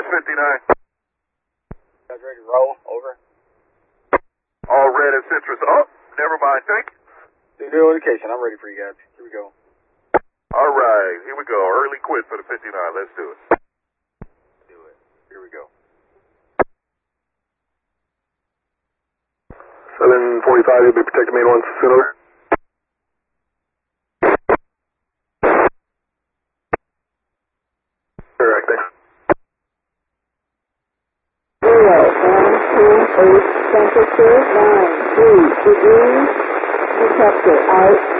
59. Guys ready to roll? Over. All red and citrus. Oh, never mind. Thank you. New indication. I'm ready for you guys. Here we go. All right, here we go. Early quit for the 59. Let's do it. Do it. Here we go. 745, you'll be protected main 1 soon over. Correct, thanks. 0, 1, 2, 8, temperature, 9, 3 degrees, detector out.